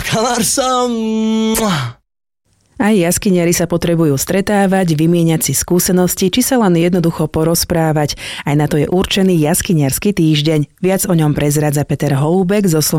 Kanár sa... Aj jaskyniari sa potrebujú stretávať, vymieňať si skúsenosti, či sa len jednoducho porozprávať. Aj na to je určený jaskyniarsky týždeň. Viac o ňom prezradza Peter Holúbek zo